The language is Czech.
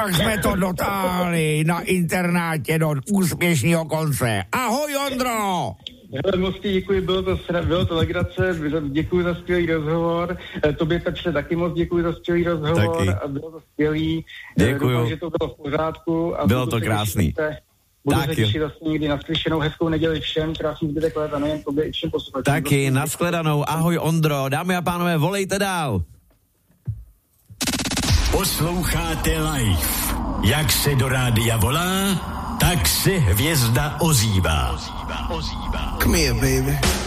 Tak jsme to dotáhli na internátě do úspěšného konce. Ahoj, Ondro! Moc ti děkuji, bylo to legrace, děkuji za skvělý rozhovor, tobě Petře taky moc děkuji za skvělý rozhovor taky. A bylo to skvělý. Děkuju. Doufám, že to bylo v pořádku. A bylo to krásný. Budu se těšit zase někdy naslyšenou, hezkou neděli všem, krásný zbytek léta, nejen tobě i všem posluchačům. Taky, nashledanou, ahoj Ondro, dámy a pánové, volejte dál. Posloucháte live. Jak se do rádia volá, tak se hvězda ozývá. Come here, baby.